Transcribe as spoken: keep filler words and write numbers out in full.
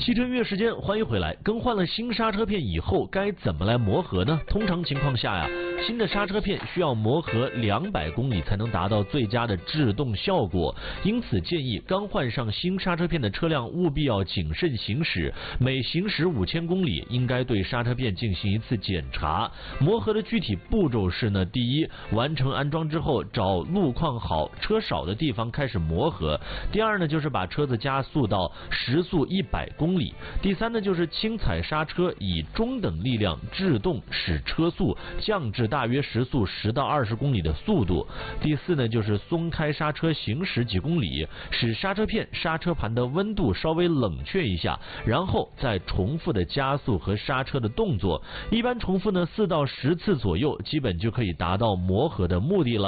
汽车音乐时间，欢迎回来。更换了新刹车片以后，该怎么来磨合呢？通常情况下呀，新的刹车片需要磨合两百公里才能达到最佳的制动效果，因此建议刚换上新刹车片的车辆务必要谨慎行驶，每行驶五千公里应该对刹车片进行一次检查。磨合的具体步骤是呢，第一，完成安装之后，找路况好、车少的地方开始磨合；第二呢，就是把车子加速到时速一百公里；第三呢，就是轻踩刹车，以中等力量制动，使车速降至大约时速十到二十公里的速度；第四呢，就是松开刹车行驶几公里，使刹车片、刹车盘的温度稍微冷却一下，然后再重复的加速和刹车的动作，一般重复呢四到十次左右，基本就可以达到磨合的目的了。